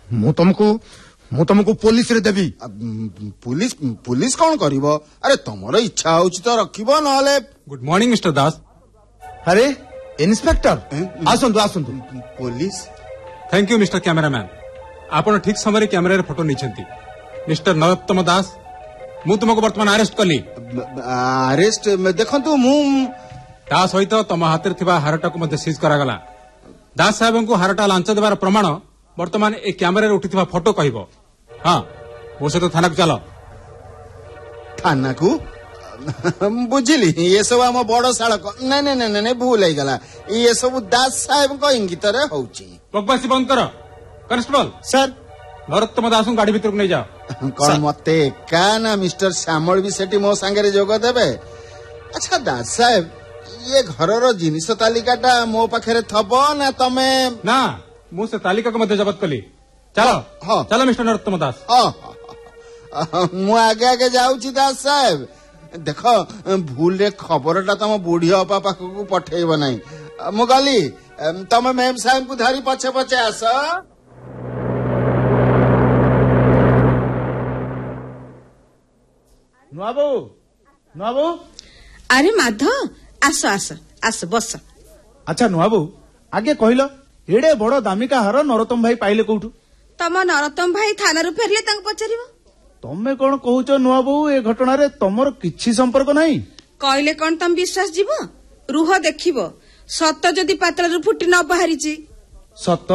ମୁଁ ତମକୁ पुलिस रे देबी। पुलिस कौन करिवो? अरे तमरो इच्छा होउची तो रखिबो नहले। गुड मॉर्निंग मिस्टर दास। अरे inspector आसंतु police. Thank you mister cameraman. आपण ठीक समय कैमेरा फोटो नहीं। मिस्टर नरोत्तम दास मु तुमको वर्तमान अरेस्ट कली। अरेस्ट देखंतु मु ता सहित तम हाथ में हारटा को मध्य सीज करागला। दास साहेब को हारटा लांच देवार प्रमाण वर्तमान ए कैमेरा उठी फोटो कहब। हाँ मो सहित थाना को चल। थाना को बुझिली ये सब आम बड़ साड़क नहीं भूल हो गला। ये सब दास साहेब को इंगित रे होउची। बकवासी बंद कर। कांस्टेबल सर नरोत्तम दास गाड़ी भीतर नहीं जाओ। कौन मते का ना मिस्टर श्यामल भी सेठी मो संगे जोग देबे। अच्छा दास साहेब ये घरर जिनिस तालिकाटा मो पाखरे थबो ना तमे? ना मु से तालिका को मध्य जबत कली। चलो हाँ चलो मिस्टर नरोत्तम दास। मु आगे आगे जाऊची दास साहेब। देखो भूल रे खबरटा तम बुढ़ी अपा पाखकू पठेइब नाही। मु गली तमे मेम साहेब को धरी पछे पछे आस। नुआबू अरे माधव आस आस आस बस। अच्छा नुआबू आगे कहल एडे बड़ दामिका हार नरोत्तम भाई पाइले कोठू? तम नरोत्तम भाई थाना रु फेरले तांको पचारिबो। तमे कोन कहूच नुआबू ए घटना रे तमर किछि संपर्क नाही? कहले कोन तम विश्वास जीवो? रुह देखिबो सत जदि पातळ रु फुटी न बाहरिची। सत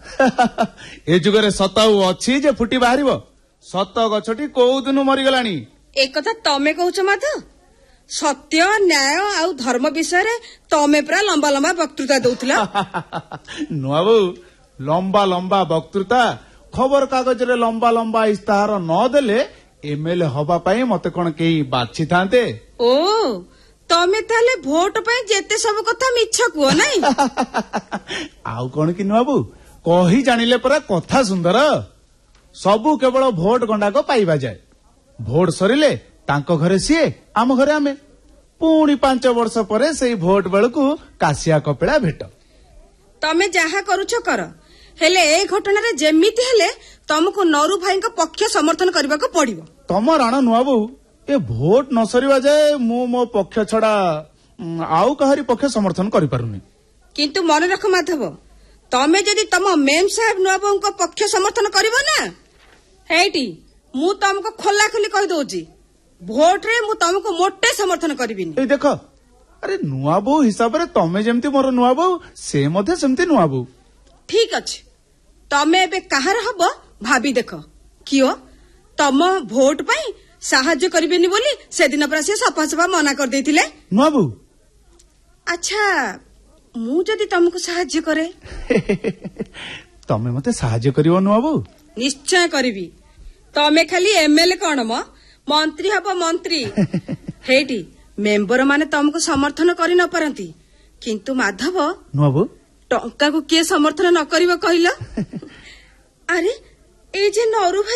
ए जुगरे सत अछि जे फुटी बाहरिबो? सत गछटी को दिनु मरि गलानी। ए कथा तमे कहूच माधव? सत्य न्याय आउ धर्म विषय रे तमे पूरा लंबा लंबा वक्तृता दउथला। नुआबू लंबा लंबा वक्तृता खबर कागज रे लंबा लंबा इस्ताहार न देले एमएलए हबा पई मते कोन केई बाछि थांते? ओ तमे ताले भोट पई जेते सब कथा मिछ कुओ नाही। आउ कोन कि नुआबू कही जानिले परा कथा सुंदर। सबु केवल भोट गंडा को पाइबा जाए। भोट सरिले तांको घरे सीए आम घरे आमे पुणी 5 वर्ष परे सेई भोट बेलकू कासिया कपिला भेट। तमे जहा करूछो कर हेले ए घटना रे जेमिति हेले तुमको नरू भाई को पक्ष समर्थन करबा को पड़िबो। तम राणा नुआबू ए भोट न सरिबा जाए मु मो पक्ष छडा आउ कहारी पक्ष समर्थन करि पारुनी। किंतु मन रख माधव तमे जदि तम मेम साहेब नुआबू को पक्ष समर्थन करबो ना हेटी मु तुमको खोला खोली कहि दोची भोट रे मु तुमको मोटे समर्थन करबिनी। ए देखो अरे नुआबू हिसाब रे तमे जेमती मोर नुआबू से मध्ये सेमती नुआबू। ठीक अछि तमे एबे कहार हबो भाबी देखो कियो तम भोट पई साहाय्य करबेनी बोली से दिन पर से सफा सफा मना कर देथिले नुआबू। अच्छा मु जदि तुमको साहाय्य करे तमे मते साहाय्य करिवो नुआबू? निश्चय करबी। तमे खाली एमएलए कोन म मंत्री हबो मंत्री। हेटी मेंबर माने तुमको समर्थन करि न परंती किंतु माधव नुआबू टंका को के समर्थन न करिवो कहिला? अरे ए जे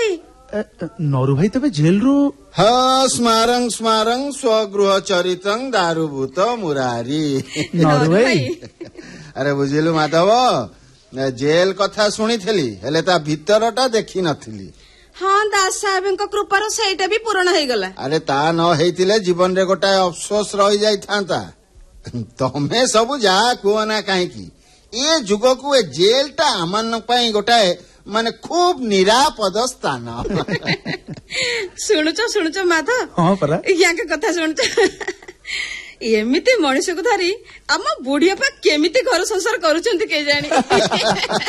नरू भाई तबे जेल रु हाँ स्मारंग स्मारंग स्वगृह चरितं दारूभूत मुरारी। नरू भाई अरे बुझिलु माधव जेल कथा सुनी थली हेले ता भीतरटा देखि नथिली। हाँ दास साहेब कृपार सेटा भी पूर्ण हो गला। अरे ता न हेतिले जीवन रे गोटाए अफसोस रही जाई थांता। तमे सब जा कुओ ना काहे की ए जुग को ए जेलटा आमन पई गोटाए माने खूब निरापद स्थान। शुणुचो माधव? हाँ परा या कथा शुणुचो एमिति मनुष्य को धरी आम बुढ़िया केमिति घर संसार करूछंती के जानी।